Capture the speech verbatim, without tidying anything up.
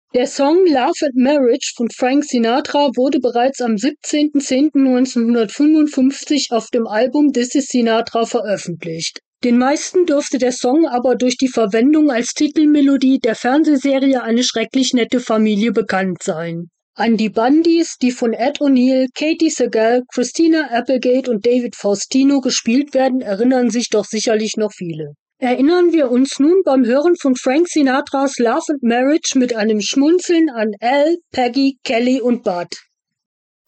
Der Song "Love and Marriage" von Frank Sinatra wurde bereits am siebzehnten zehnten neunzehnhundertfünfundfünfzig auf dem Album "This Is Sinatra" veröffentlicht. Den meisten dürfte der Song aber durch die Verwendung als Titelmelodie der Fernsehserie Eine schrecklich nette Familie bekannt sein. An die Bundys, die von Ed O'Neill, Katie Sagal, Christina Applegate und David Faustino gespielt werden, erinnern sich doch sicherlich noch viele. Erinnern wir uns nun beim Hören von Frank Sinatras "Love and Marriage" mit einem Schmunzeln an Al, Peggy, Kelly und Bud.